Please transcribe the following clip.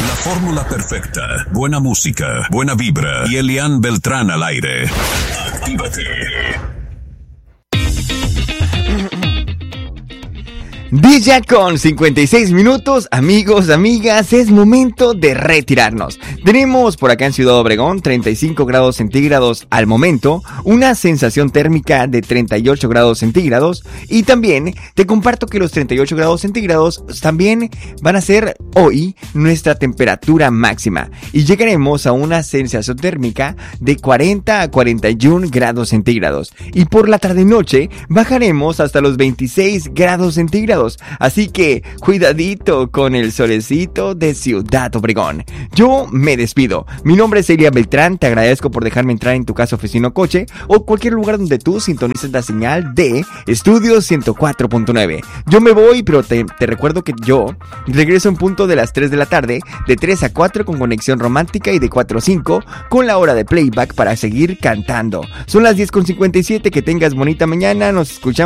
La fórmula perfecta. Buena música, buena vibra y Elian Beltrán al aire. Actívate. Ya con 56 minutos, amigos, amigas, es momento de retirarnos. Tenemos por acá en Ciudad Obregón 35 grados centígrados al momento, una sensación térmica de 38 grados centígrados y también te comparto que los 38 grados centígrados también van a ser hoy nuestra temperatura máxima y llegaremos a una sensación térmica de 40 a 41 grados centígrados y por la tarde-noche bajaremos hasta los 26 grados centígrados. Así que cuidadito con el solecito de Ciudad Obregón. Yo me despido. Mi nombre es Elian Beltrán. Te agradezco por dejarme entrar en tu casa, oficina o coche o cualquier lugar donde tú sintonices la señal de Estudio 104.9. Yo me voy, pero te recuerdo que yo regreso en punto de las 3 de la tarde, de 3 a 4 con conexión romántica y de 4 a 5 con la hora de playback para seguir cantando. Son las 10:57. Que tengas bonita mañana. Nos escuchamos